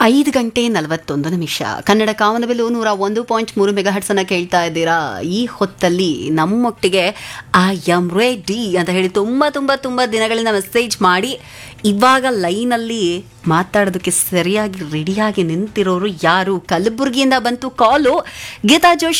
5:41 ಕನ್ನಡ ಕಾಮನಬಿಲ್ಲು 101.3 megahertz ಅನ್ನ ಕೇಳ್ತಾ ಇದ್ದೀರಾ. ಈ ಹೊತ್ತಲ್ಲಿ ನಮ್ಮೊಟ್ಟಿಗೆ ಐ ಆಮ್ ರೆಡಿ ಅಂತ ಹೇಳಿ ತುಂಬಾ ತುಂಬಾ ತುಂಬಾ ದಿನಗಳಿಂದ ಮೆಸೇಜ್ ಮಾಡಿ ಇವಾಗ ಲೈನಲ್ಲಿ ಮಾತಾಡೋದಕ್ಕೆ ಸರಿಯಾಗಿ ರೆಡಿಯಾಗಿ ನಿಂತಿರೋರು ಯಾರು? ಕಲಬುರಗಿಯಿಂದ ಬಂತು ಕಾಲು. ಗೀತಾ ಜೋಶಿ